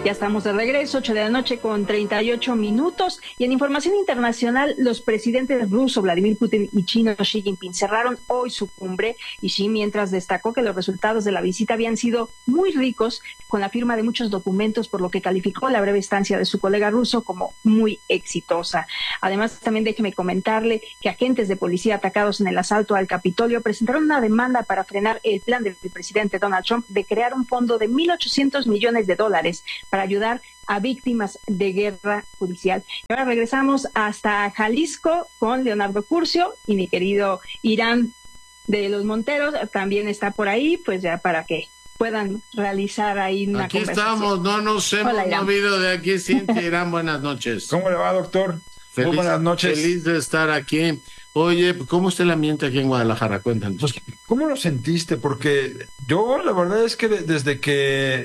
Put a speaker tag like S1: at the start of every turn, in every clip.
S1: Ya estamos de regreso, 8 de la noche con 38 minutos. Y en información internacional, los presidentes ruso Vladimir Putin y chino Xi Jinping cerraron hoy su cumbre. Y Xi, mientras destacó que los resultados de la visita habían sido muy ricos, con la firma de muchos documentos, por lo que calificó la breve estancia de su colega ruso como muy exitosa. Además, también déjeme comentarle que agentes de policía atacados en el asalto al Capitolio presentaron una demanda para frenar el plan del presidente Donald Trump de crear un fondo de $1.800 millones para ayudar a víctimas de guerra judicial. Y ahora regresamos hasta Jalisco con Leonardo Curcio y mi querido Irán de los Monteros también está por ahí, pues ya para que puedan realizar ahí una
S2: aquí
S1: conversación.
S2: Estamos, no nos hemos movido de aquí, Cintia. Irán, buenas noches.
S3: ¿Cómo le va, doctor?
S2: Muy
S3: buenas noches.
S2: Feliz de estar aquí. Oye, ¿cómo está el ambiente aquí en Guadalajara? Cuéntanos.
S3: Pues, ¿cómo lo sentiste? Porque yo la verdad es que desde que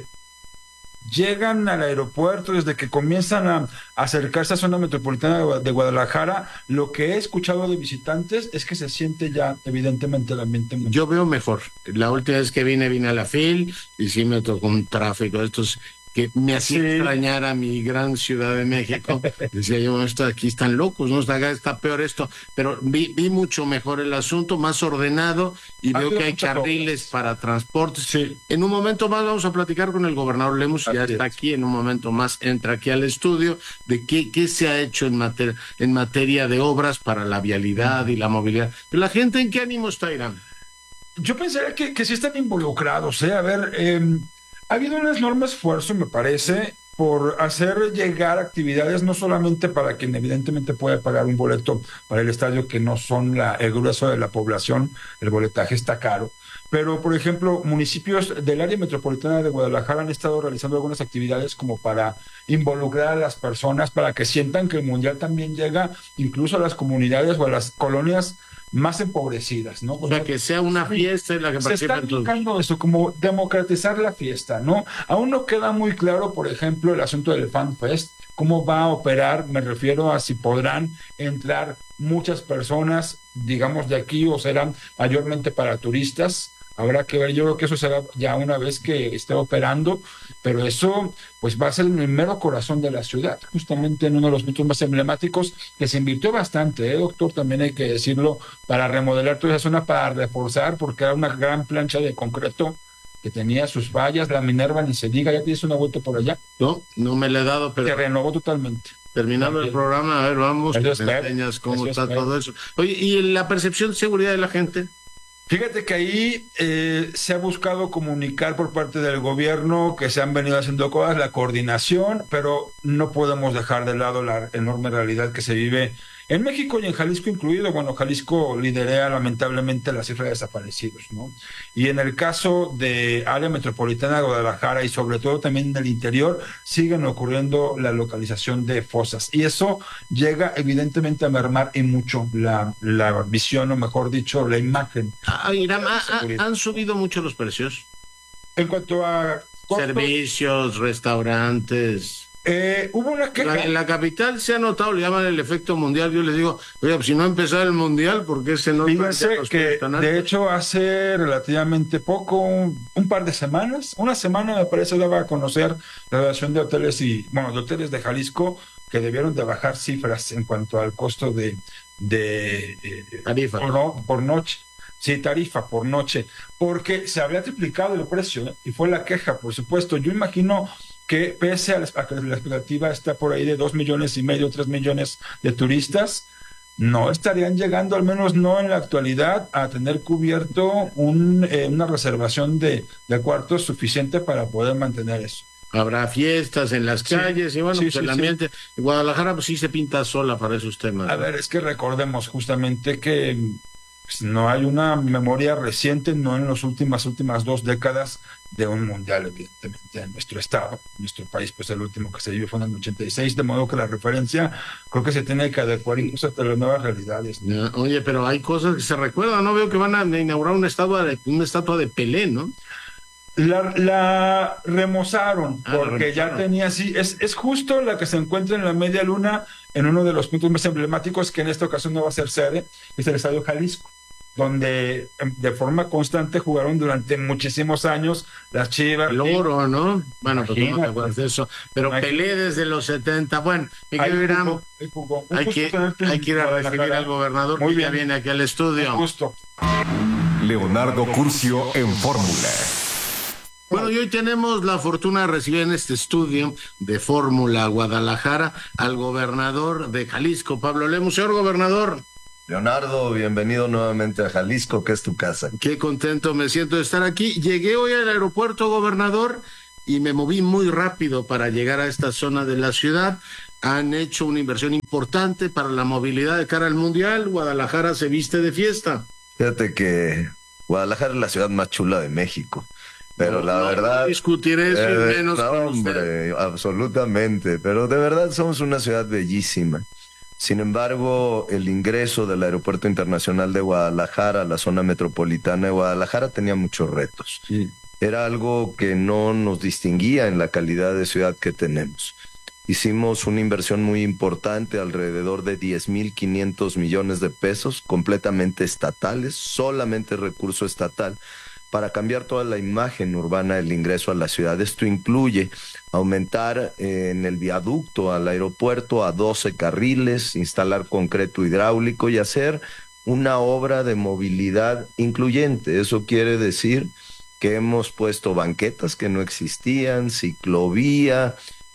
S3: llegan al aeropuerto, desde que comienzan a acercarse a zona metropolitana de Guadalajara, lo que he escuchado de visitantes es que se siente ya evidentemente el ambiente muy...
S2: Yo veo mejor. La última vez que vine a la FIL y sí me tocó un tráfico de estos que me hacía extrañar a mi gran Ciudad de México. Decía yo, esto aquí están locos, ¿no? Está peor esto. Pero vi mucho mejor el asunto, más ordenado, y veo que hay carriles para transportes.
S3: Sí.
S2: En un momento más vamos a platicar con el gobernador Lemus, ya está aquí, en un momento más entra aquí al estudio, de qué se ha hecho en materia de obras para la vialidad y la movilidad. Pero la gente, ¿en qué ánimo está, Irán?
S3: Yo pensaría que sí están involucrados, ¿eh? A ver, ha habido un enorme esfuerzo, me parece, por hacer llegar actividades no solamente para quien evidentemente puede pagar un boleto para el estadio, que no son el grueso de la población, el boletaje está caro, pero por ejemplo municipios del área metropolitana de Guadalajara han estado realizando algunas actividades como para involucrar a las personas, para que sientan que el mundial también llega incluso a las comunidades o a las colonias más empobrecidas, ¿no?
S2: O sea, que sea una fiesta en la que participen todos.
S3: Se está buscando eso, como democratizar la fiesta, ¿no? Aún no queda muy claro, por ejemplo, el asunto del Fan Fest, cómo va a operar, me refiero a si podrán entrar muchas personas, digamos, de aquí, o serán mayormente para turistas. Habrá que ver, yo creo que eso será ya una vez que esté operando, pero eso pues va a ser en el mero corazón de la ciudad, justamente en uno de los puntos más emblemáticos, que se invirtió bastante, doctor, también hay que decirlo, para remodelar toda esa zona, para reforzar, porque era una gran plancha de concreto que tenía sus fallas, la Minerva ni se diga. ¿Ya tienes una vuelta por allá?
S2: No me la he dado, pero...
S3: Se renovó totalmente.
S2: Terminando el programa, a ver, vamos, me enseñas cómo está todo eso. Oye, ¿y la percepción de seguridad de la gente?
S3: Fíjate que ahí se ha buscado comunicar por parte del gobierno que se han venido haciendo cosas, la coordinación, pero no podemos dejar de lado la enorme realidad que se vive en México y en Jalisco incluido. Bueno, Jalisco lidera lamentablemente la cifra de desaparecidos, ¿no? Y en el caso de área metropolitana de Guadalajara y sobre todo también en el interior, siguen ocurriendo la localización de fosas. Y eso llega evidentemente a mermar y mucho la visión, o mejor dicho, la imagen.
S2: Irán, ¿han subido mucho los precios?
S3: En cuanto a costos,
S2: servicios, restaurantes...
S3: hubo una queja.
S2: En la capital se ha notado, le llaman el efecto mundial. Yo les digo, oye, pues si no empezaba el mundial, ¿por qué se nota?
S3: Fíjense que de hecho hace relativamente poco, un par de semanas, una semana me parece, daba a conocer la relación de hoteles de hoteles de Jalisco, que debieron de bajar cifras en cuanto al costo de
S2: tarifa
S3: por noche. Sí, tarifa por noche, porque se había triplicado el precio, y fue la queja, por supuesto. Yo imagino que pese a que la expectativa está por ahí de 2,5 millones, 3 millones de turistas, no estarían llegando, al menos no en la actualidad, a tener cubierto una reservación de cuartos suficiente para poder mantener eso.
S2: Habrá fiestas en las calles y bueno, el ambiente. En Guadalajara pues sí se pinta sola para esos temas.
S3: A ver, es que recordemos justamente que pues, no hay una memoria reciente, no en las últimas 2 décadas, de un mundial, evidentemente, en nuestro estado, en nuestro país, pues el último que se vivió fue en el 86, de modo que la referencia creo que se tiene que adecuar incluso a las nuevas realidades, ¿no?
S2: Oye, pero hay cosas que se recuerdan, ¿no? Veo que van a inaugurar una estatua de Pelé, ¿no?
S3: La remozaron, porque ya tenía así, es justo la que se encuentra en la media luna, en uno de los puntos más emblemáticos, que en esta ocasión no va a ser sede, es el Estadio Jalisco. donde de forma constante jugaron durante muchísimos años las Chivas.
S2: El Oro, ¿no? Bueno, pues no te acuerdas de eso. Pero Pelé desde los 70. Bueno, Miguel Irán, hay que ir a recibir al gobernador que ya viene aquí al estudio.
S3: Justo.
S4: Leonardo Curcio en Fórmula.
S2: Bueno, y hoy tenemos la fortuna de recibir en este estudio de Fórmula Guadalajara al gobernador de Jalisco, Pablo Lemus. Señor gobernador.
S5: Leonardo, bienvenido nuevamente a Jalisco, que es tu casa.
S2: Qué contento me siento de estar aquí. Llegué hoy al aeropuerto, gobernador, y me moví muy rápido para llegar a esta zona de la ciudad. Han hecho una inversión importante para la movilidad de cara al Mundial. Guadalajara se viste de fiesta.
S5: Fíjate que Guadalajara es la ciudad más chula de México. Pero la verdad...
S2: No discutiré eso y menos
S5: no,
S2: con
S5: hombre,
S2: usted.
S5: absolutamente. Pero de verdad somos una ciudad bellísima. Sin embargo, el ingreso del Aeropuerto Internacional de Guadalajara a la zona metropolitana de Guadalajara tenía muchos retos.
S2: Sí.
S5: Era algo que no nos distinguía en la calidad de ciudad que tenemos. Hicimos una inversión muy importante, alrededor de 10,500 millones de pesos, completamente estatales, solamente recurso estatal, para cambiar toda la imagen urbana del ingreso a la ciudad. Esto incluye aumentar en el viaducto al aeropuerto a 12 carriles, instalar concreto hidráulico y hacer una obra de movilidad incluyente. Eso quiere decir que hemos puesto banquetas que no existían, ciclovía,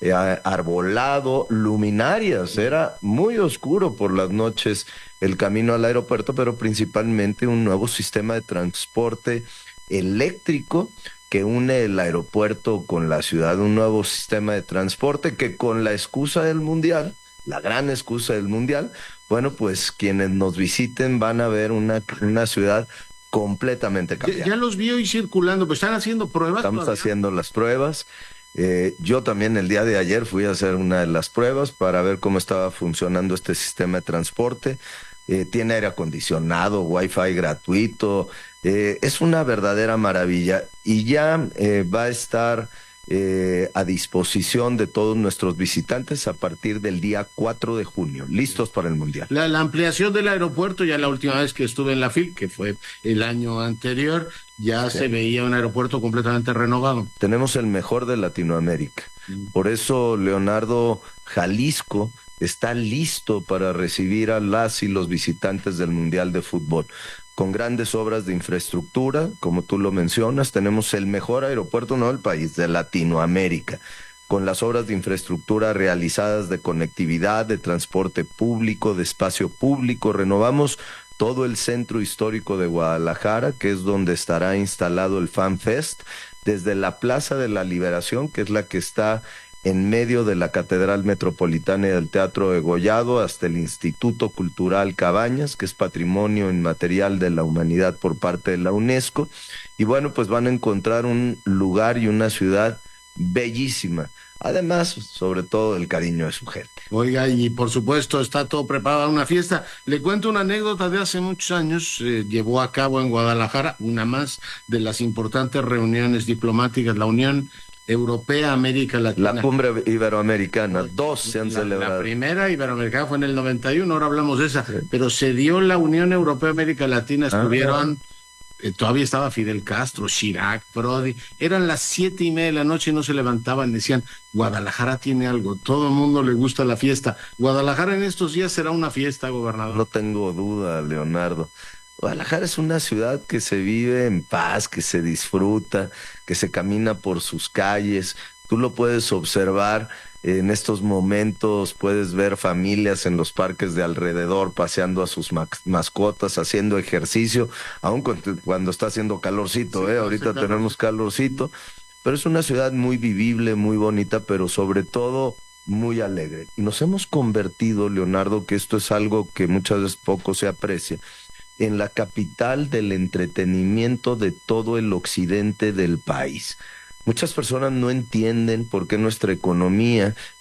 S5: arbolado, luminarias. Era muy oscuro por las noches el camino al aeropuerto, pero principalmente un nuevo sistema de transporte eléctrico que une el aeropuerto con la ciudad, un nuevo sistema de transporte que con la excusa del Mundial, la gran excusa del Mundial, bueno, pues quienes nos visiten van a ver una ciudad completamente cambiada.
S2: Ya los vi hoy circulando, pues están haciendo pruebas.
S5: Estamos
S2: todavía
S5: haciendo las pruebas. Yo también el día de ayer fui a hacer una de las pruebas para ver cómo estaba funcionando este sistema de transporte. Tiene aire acondicionado, wifi gratuito, es una verdadera maravilla y ya va a estar a disposición de todos nuestros visitantes a partir del día 4 de junio, listos para el Mundial.
S2: La ampliación del aeropuerto, ya la última vez que estuve en la FIL, que fue el año anterior, ya se veía un aeropuerto completamente renovado.
S5: Tenemos el mejor de Latinoamérica. Por eso, Leonardo, Jalisco está listo para recibir a las y los visitantes del Mundial de Fútbol. Con grandes obras de infraestructura, como tú lo mencionas, tenemos el mejor aeropuerto, no del país, de Latinoamérica. Con las obras de infraestructura realizadas de conectividad, de transporte público, de espacio público, renovamos todo el centro histórico de Guadalajara, que es donde estará instalado el Fan Fest, desde la Plaza de la Liberación, que es la que está en medio de la Catedral Metropolitana y del Teatro Degollado, hasta el Instituto Cultural Cabañas, que es Patrimonio Inmaterial de la Humanidad por parte de la UNESCO. Y bueno, pues van a encontrar un lugar y una ciudad bellísima. Además, sobre todo, el cariño de su gente.
S2: Oiga, y por supuesto está todo preparado para una fiesta. Le cuento una anécdota de hace muchos años. Llevó a cabo en Guadalajara una más de las importantes reuniones diplomáticas, la Unión Europea, América Latina.
S5: La cumbre iberoamericana, dos se han celebrado.
S2: La primera iberoamericana fue en el 91, ahora hablamos de esa, sí. Pero se dio la Unión Europea, América Latina, estuvieron, todavía estaba Fidel Castro, Chirac, Prodi, eran las 7:30 de la noche y no se levantaban, decían, Guadalajara tiene algo, todo el mundo le gusta la fiesta. Guadalajara en estos días será una fiesta, gobernador.
S5: No tengo duda, Leonardo. Guadalajara es una ciudad que se vive en paz, que se disfruta, que se camina por sus calles. Tú lo puedes observar en estos momentos, puedes ver familias en los parques de alrededor paseando a sus mascotas, haciendo ejercicio, aun cuando está haciendo calorcito, sí, ahorita tenemos calorcito, pero es una ciudad muy vivible, muy bonita, pero sobre todo muy alegre. Y nos hemos convertido, Leonardo, que esto es algo que muchas veces poco se aprecia, en la capital del entretenimiento de todo el occidente del país. Muchas personas no entienden por qué nuestra economía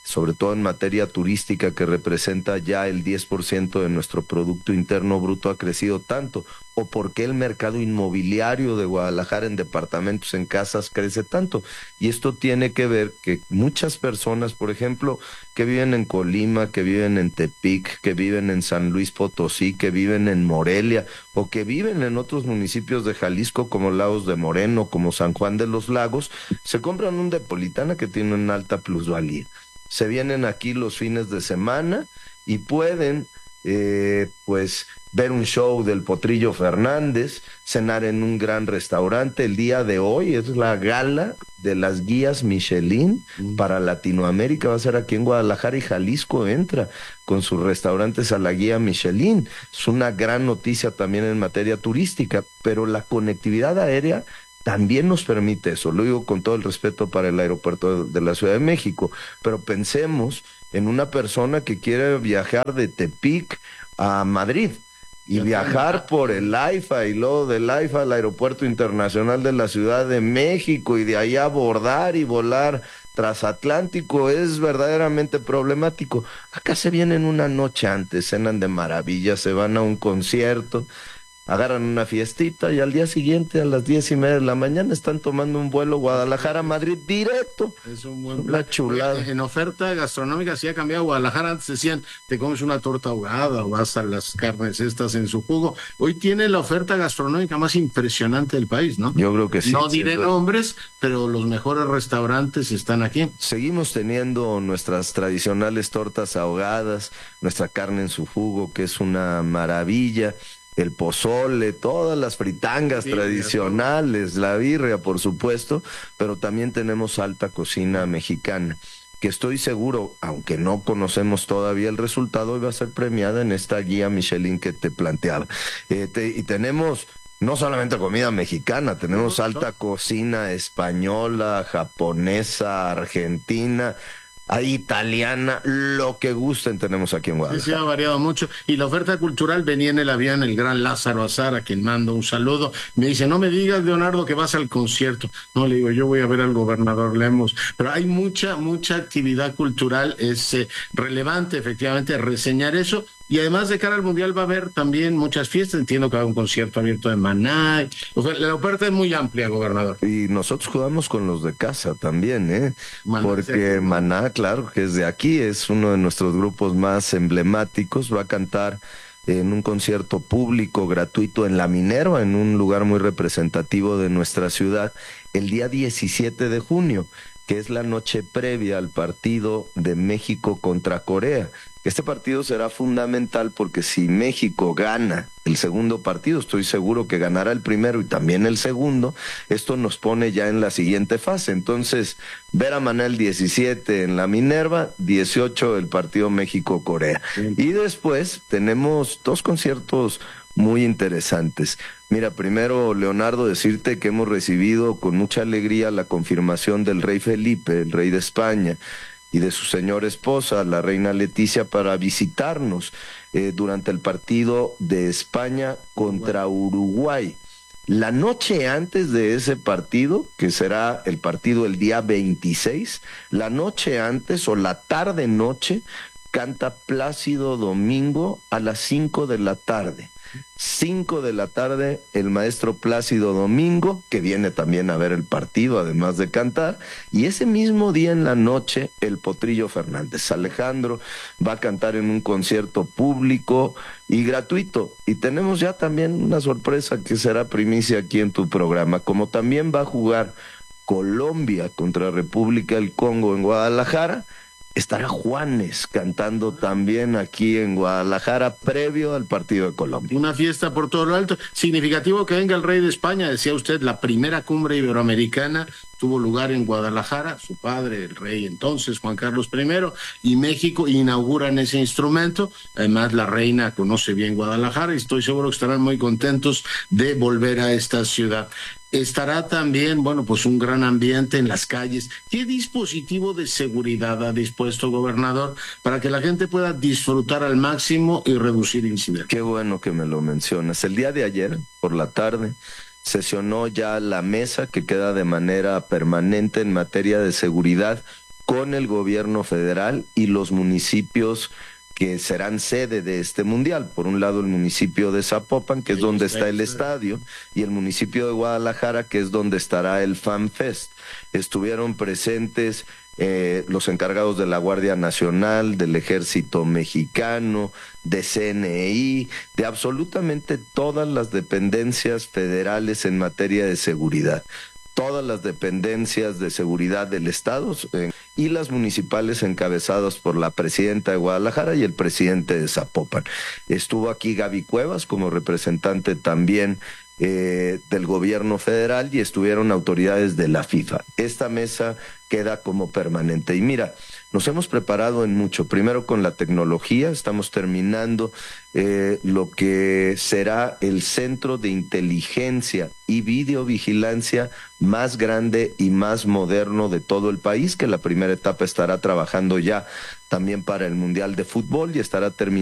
S5: sobre todo en materia turística, que representa ya el 10% de nuestro Producto Interno Bruto, ha crecido tanto? ¿O por qué el mercado inmobiliario de Guadalajara en departamentos, en casas, crece tanto? Y esto tiene que ver que muchas personas, por ejemplo, que viven en Colima, que viven en Tepic, que viven en San Luis Potosí, que viven en Morelia, o que viven en otros municipios de Jalisco, como Lagos de Moreno, como San Juan de los Lagos, se compran un Depolitana que tiene una alta plusvalía. Se vienen aquí los fines de semana y pueden, pues, ver un show del Potrillo Fernández, cenar en un gran restaurante. El día de hoy es la gala de las guías Michelin para Latinoamérica. Va a ser aquí en Guadalajara, y Jalisco entra con sus restaurantes a la guía Michelin. Es una gran noticia también en materia turística, pero la conectividad aérea también nos permite eso. Lo digo con todo el respeto para el aeropuerto de la Ciudad de México, pero pensemos en una persona que quiere viajar de Tepic a Madrid y viajar por el AIFA, y luego del AIFA al Aeropuerto Internacional de la Ciudad de México, y de ahí abordar y volar transatlántico. Es verdaderamente problemático. Acá se vienen una noche antes, cenan de maravilla, se van a un concierto, agarran una fiestita, y al día siguiente a las 10:30 de la mañana están tomando un vuelo Guadalajara-Madrid directo.
S2: Es un buen
S5: La chulada.
S2: En oferta gastronómica sí ha cambiado. Guadalajara antes decían, te comes una torta ahogada o vas a las carnes estas en su jugo. Hoy tiene la oferta gastronómica más impresionante del país, ¿no?
S5: Yo creo que sí.
S2: No diré nombres, pero los mejores restaurantes están aquí.
S5: Seguimos teniendo nuestras tradicionales tortas ahogadas, nuestra carne en su jugo, que es una maravilla, el pozole, todas las fritangas tradicionales, la birria, por supuesto, pero también tenemos alta cocina mexicana, que estoy seguro, aunque no conocemos todavía el resultado, hoy va a ser premiada en esta guía Michelin que te planteaba. Y tenemos no solamente comida mexicana, tenemos alta cocina española, japonesa, argentina, italiana, lo que gusten tenemos aquí en Guadalajara.
S2: Sí, ha variado mucho. Y la oferta cultural, venía en el avión el gran Lázaro Azar, a quien mando un saludo. Me dice, no me digas, Leonardo, que vas al concierto. No, le digo, yo voy a ver al gobernador Lemos. Pero hay mucha actividad cultural. Es relevante, efectivamente, reseñar eso. Y además, de cara al Mundial va a haber también muchas fiestas. Entiendo que va a haber un concierto abierto de Maná. O sea, la oferta es muy amplia, gobernador.
S5: Y nosotros jugamos con los de casa también, ¿eh?
S2: Maná,
S5: porque sí. Maná, claro, que es de aquí, es uno de nuestros grupos más emblemáticos. Va a cantar en un concierto público gratuito en La Minerva, en un lugar muy representativo de nuestra ciudad, el día 17 de junio, que es la noche previa al partido de México contra Corea. Este partido será fundamental porque si México gana el segundo partido, estoy seguro que ganará el primero y también el segundo, esto nos pone ya en la siguiente fase. Entonces, ver a Maná el 17 en La Minerva, 18 el partido México-Corea. Sí. Y después tenemos dos conciertos muy interesantes. Mira, primero, Leonardo, decirte que hemos recibido con mucha alegría la confirmación del rey Felipe, el rey de España, y de su señora esposa, la reina Leticia, para visitarnos durante el partido de España contra Uruguay. La noche antes de ese partido, que será el partido el día 26, la noche antes o la tarde-noche, canta Plácido Domingo a las 5 de la tarde. 5 de la tarde, el maestro Plácido Domingo, que viene también a ver el partido, además de cantar, y ese mismo día en la noche, el Potrillo Fernández. Alejandro va a cantar en un concierto público y gratuito, y tenemos ya también una sorpresa que será primicia aquí en tu programa, como también va a jugar Colombia contra República del Congo en Guadalajara. Estará Juanes cantando también aquí en Guadalajara previo al partido de Colombia.
S2: Una fiesta por todo lo alto. Significativo que venga el rey de España, decía usted, la primera cumbre iberoamericana tuvo lugar en Guadalajara, su padre, el rey entonces, Juan Carlos I, y México inauguran ese instrumento. Además, la reina conoce bien Guadalajara y estoy seguro que estarán muy contentos de volver a esta ciudad. Estará también, bueno, pues un gran ambiente en las calles. ¿Qué dispositivo de seguridad ha dispuesto el gobernador para que la gente pueda disfrutar al máximo y reducir incidentes?
S5: Qué bueno que me lo mencionas. El día de ayer, por la tarde, sesionó ya la mesa que queda de manera permanente en materia de seguridad con el gobierno federal y los municipios que serán sede de este mundial. Por un lado, el municipio de Zapopan, que es donde está el estadio, y el municipio de Guadalajara, que es donde estará el Fan Fest. Estuvieron presentes los encargados de la Guardia Nacional, del Ejército Mexicano, de CNI, de absolutamente todas las dependencias federales en materia de seguridad. Todas las dependencias de seguridad del Estado y las municipales encabezadas por la presidenta de Guadalajara y el presidente de Zapopan. Estuvo aquí Gaby Cuevas como representante también del gobierno federal y estuvieron autoridades de la FIFA. Esta mesa queda como permanente. Y mira, nos hemos preparado en mucho. Primero con la tecnología, estamos terminando lo que será el centro de inteligencia y videovigilancia más grande y más moderno de todo el país, que la primera etapa estará trabajando ya también para el Mundial de Fútbol y estará terminando